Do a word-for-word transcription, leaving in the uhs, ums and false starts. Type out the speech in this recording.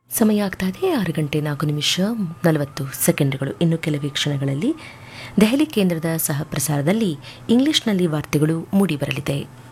ಸಮಯ ಆಗ್ತಾ ಇದೆ ಆರು ಗಂಟೆ ನಾಲ್ಕು ನಿಮಿಷ ನಲವತ್ತು ಸೆಕೆಂಡ್ಗಳು. ಇನ್ನು ಕೆಲವೇ ಕ್ಷಣಗಳಲ್ಲಿ ದೆಹಲಿ ಕೇಂದ್ರದ ಸಹ ಪ್ರಸಾರದಲ್ಲಿ ಇಂಗ್ಲಿಷ್ನಲ್ಲಿ ವಾರ್ತೆಗಳು ಮೂಡಿಬರಲಿದೆ.